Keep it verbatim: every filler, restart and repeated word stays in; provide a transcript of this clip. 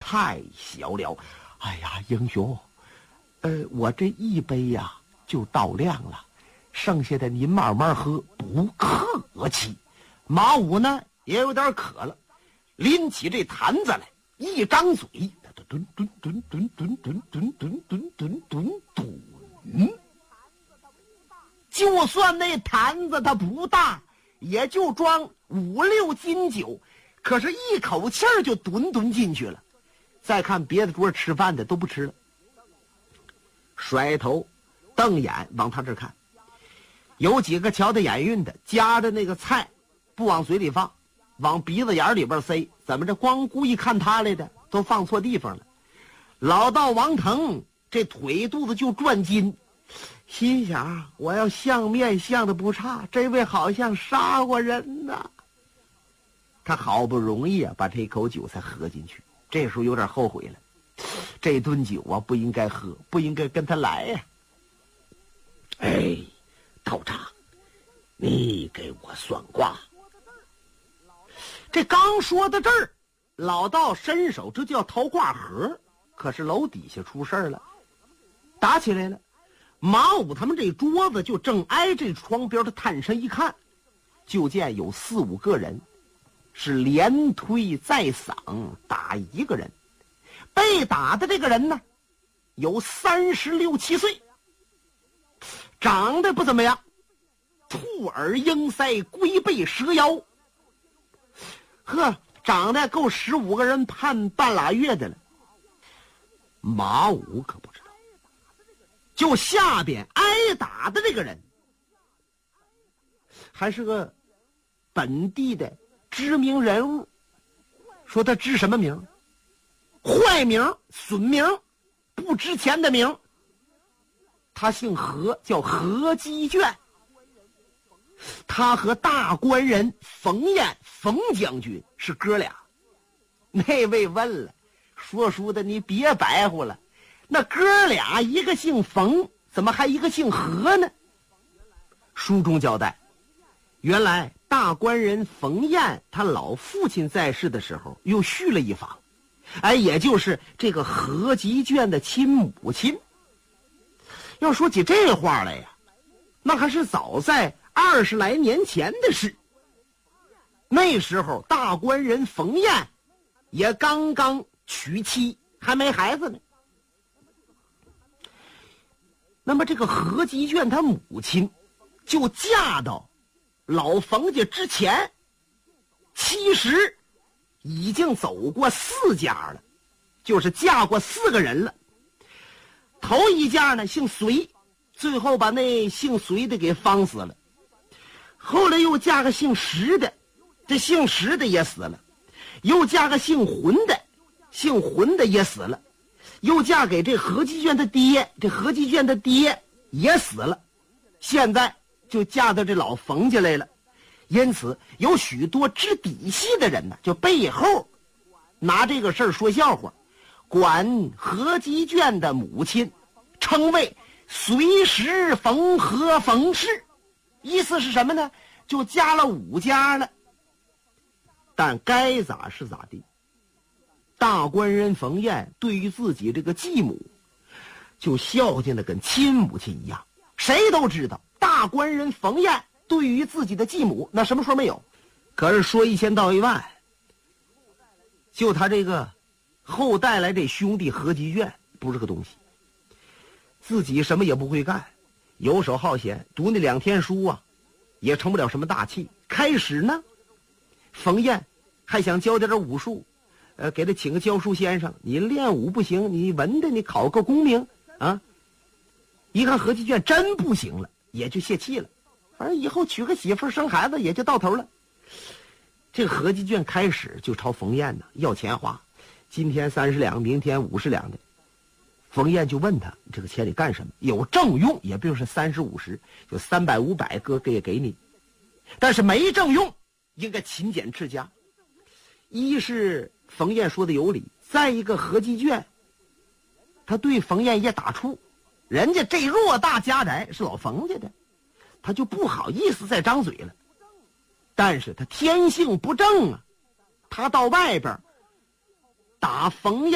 太小了。哎呀，英雄，呃，我这一杯呀、啊、就倒亮了，剩下的您慢慢喝，不客气。马武呢也有点渴了，拎起这坛子来，一张嘴，吨吨吨吨吨吨吨吨吨吨吨吨，就算那坛子它不大，也就装五六斤酒，可是一口气儿就吨吨进去了。再看别的桌吃饭的都不吃了，甩头瞪眼往他这看，有几个瞧得眼晕的，夹着那个菜不往嘴里放，往鼻子眼里边塞，怎么着光故意看他来的都放错地方了。老道王腾这腿肚子就转筋，心想我要相面相的不差，这位好像杀过人呐。他好不容易啊把这口酒才喝进去，这时候有点后悔了，这顿酒啊不应该喝，不应该跟他来呀、啊。哎，道长，你给我算卦。这刚说到这儿，老道伸手这就要掏卦盒，可是楼底下出事儿了，打起来了。马武他们这桌子就正挨这窗边，他探身一看，就见有四五个人是连推再搡打一个人，被打的这个人呢有三十六七岁，长得不怎么样，兔耳鹰腮，龟背蛇腰，呵，长得够十五个人判半拉月的了。马武可不知道，就下边挨打的这个人还是个本地的知名人物，说他知什么名？坏名、损名、不值钱的名。他姓何，叫何基卷。他和大官人冯彦冯将军是哥俩。那位问了，说书的你别白乎了，那哥俩一个姓冯，怎么还一个姓何呢？书中交代，原来大官人冯彦他老父亲在世的时候又续了一房，哎，也就是这个何基卷的亲母亲。要说起这话来呀，那还是早在二十来年前的事。那时候大官人冯彦也刚刚娶妻，还没孩子呢。那么这个何基卷他母亲就嫁到老冯家之前，其实已经走过四家了，就是嫁过四个人了。头一家呢姓隋，最后把那姓隋的给方死了。后来又嫁个姓石的，这姓石的也死了。又嫁个姓浑的，姓浑的也死了。又嫁给这何基卷的爹，这何基卷的爹也死了。现在就嫁到这老冯家来了。因此有许多知底细的人呢，就背后拿这个事儿说笑话，管何基卷的母亲称为随时冯何冯氏，意思是什么呢？就加了五家了。但该咋是咋地，大官人冯彦对于自己这个继母就孝敬的跟亲母亲一样。谁都知道大官人冯彦对于自己的继母那什么说没有，可是说一千道一万，就他这个后代来这兄弟何基卷不是个东西，自己什么也不会干，游手好闲，读那两天书啊也成不了什么大器。开始呢冯彦还想教点点武术，呃，给他请个教书先生，你练武不行，你文的你考个功名啊。一看何基卷真不行了，也就泄气了，反正以后娶个媳妇生孩子也就到头了。这个何基卷开始就朝冯彦呢要钱花，今天三十两，明天五十两的。冯彦就问他，这个钱你干什么？有正用，也就是三十五十，就三百五百个给给你，但是没正用，应该勤俭持家。一是冯彦说的有理，再一个何基卷他对冯彦也打怵，人家这偌大家宅是老冯家的，他就不好意思再张嘴了。但是他天性不正啊，他到外边打冯彦